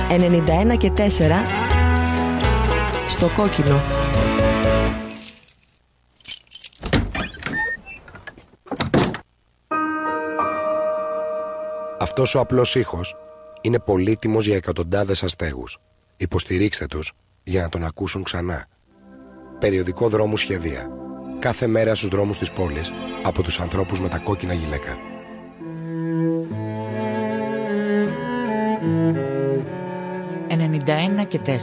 91 και 4 στο κόκκινο. Αυτός ο απλός ήχος είναι πολύτιμος για εκατοντάδες αστέγους. Υποστηρίξτε τους για να τον ακούσουν ξανά. Περιοδικό Δρόμου Σχεδία. Κάθε μέρα στους δρόμους της πόλης από τους ανθρώπους με τα κόκκινα γυλαίκα. 91 και 4.